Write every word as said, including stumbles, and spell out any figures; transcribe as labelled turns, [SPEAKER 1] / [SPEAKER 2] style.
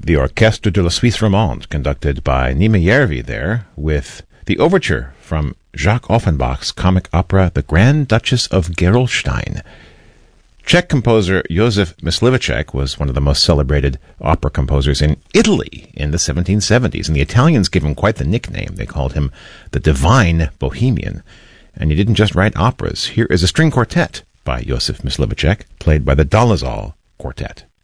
[SPEAKER 1] the Orchestre de la Suisse Romande, conducted by Nima Järvi there, with the overture from Jacques Offenbach's comic opera The Grand Duchess of Gerolstein. Czech composer Josef Mysliveček was one of the most celebrated opera composers in Italy in the seventeen seventies, and the Italians gave him quite the nickname. They called him the Divine Bohemian. And he didn't just write operas. Here is a string quartet by Josef Mysliveček, played by the Dolezal Quartet.